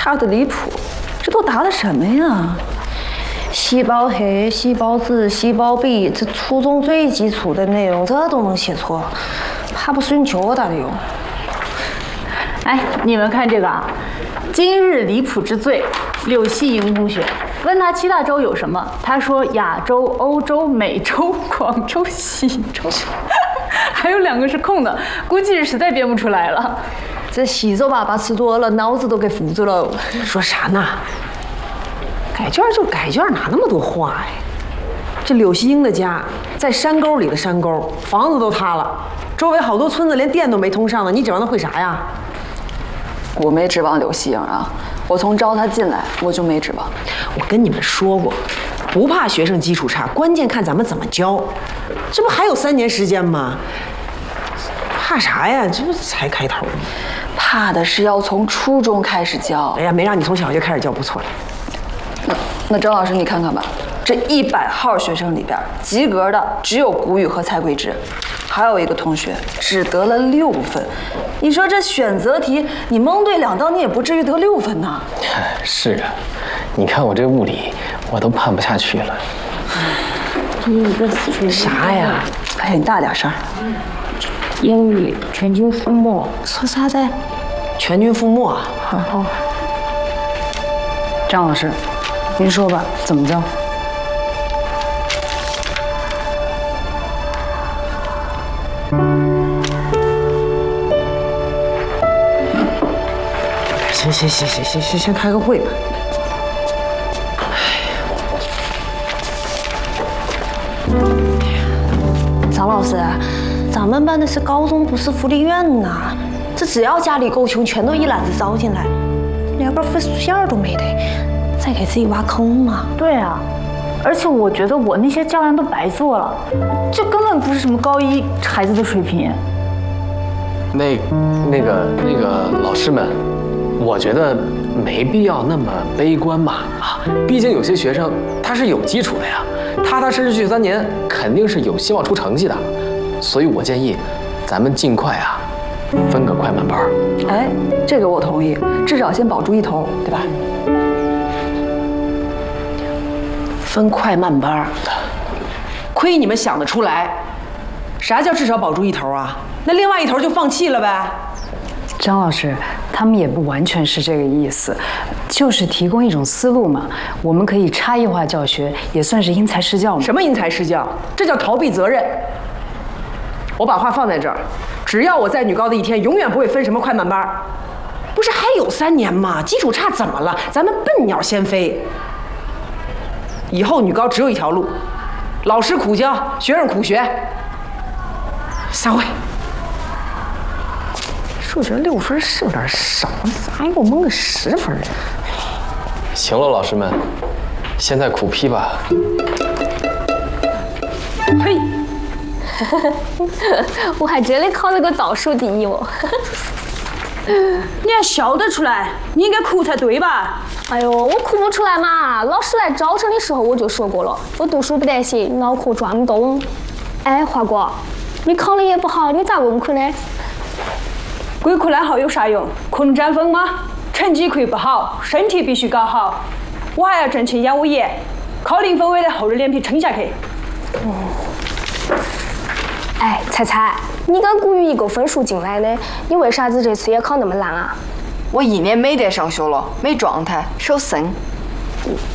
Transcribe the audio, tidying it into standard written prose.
差得离谱，这都答的什么呀？细胞黑、细胞紫、细胞比，这初中最基础的内容，这都能写错，怕不是用九打的用？ 哎，你们看这个啊，今日离谱之最，柳希莹同学。问他7大洲有什么，他说亚洲、欧洲、美洲、广州、西洲，还有2个是空的，估计是实在编不出来了。 这西周粑粑吃多了，脑子都给糊住了。 说啥呢？改卷就改卷，哪那么多话呀？这柳希英的家在山沟里的山沟，房子都塌了，周围好多村子连电都没通上呢，你指望他会啥呀？ 我没指望柳希英啊，我从招他进来我就没指望。 我跟你们说过，不怕学生基础差，关键看咱们怎么教。这不还有3年时间吗？怕啥呀？这不才开头吗？ 怕的是要从初中开始教。 哎呀，没让你从小学开始教，不错了。 那张老师你看看吧，这100号学生里边及格的只有谷雨和蔡桂芝，还有一个同学只得了6分。你说这选择题你蒙对2道，你也不至于得6分呐。 是啊，你看我这物理我都判不下去了。 啥呀？ 哎，你大点声。 英语全军覆没，说啥子？ 全军覆没啊！ 好， 张老师，您说吧，怎么着？ 行，先开个会吧。 张老师，咱们班的是高中，不是福利院呐。这只要家里够穷，全都一揽子招进来，连个分数线都没得，再给自己挖坑嘛。 对啊，而且我觉得我那些教案都白做了，这根本不是什么高1孩子的水平。 那个老师们，我觉得没必要那么悲观嘛啊！毕竟有些学生他是有基础的呀，踏踏实实去3年，肯定是有希望出成绩的。所以我建议，咱们尽快啊，分个快慢班。 哎，这个我同意，至少先保住一头，对吧？ 分快慢班，亏你们想得出来。啥叫至少保住一头啊？那另外一头就放弃了呗？ 张老师，他们也不完全是这个意思，就是提供一种思路嘛。我们可以差异化教学，也算是因材施教嘛。 什么因材施教？这叫逃避责任。我把话放在这儿，只要我在女高的一天，永远不会分什么快慢班。不是还有3年吗？基础差怎么了？咱们笨鸟先飞。以后女高只有一条路，老师苦教，学生苦学。散会。数学6分是有点少，咋给我蒙个10分呢？ 行了，老师们，现在苦批吧。 呸！ 我还真的考了个倒数第1哦。 你还笑得出来？你应该哭才对吧？ 哎呦，我哭不出来嘛！老师来招生的时候我就说过了，我读书不得行，脑壳转不动。哎，华哥，你考的也不好，你咋文科呢？ 鬼哭烂嚎有啥用？可能占分吗？成绩可以不好，身体必须搞好。我还要挣钱养我爷，考0分我也得厚着脸皮撑下去。 哎，彩彩，你跟谷雨一个分数进来的，你为啥子这次也考那么烂啊？ 我1年没得上学了，没状态，手生。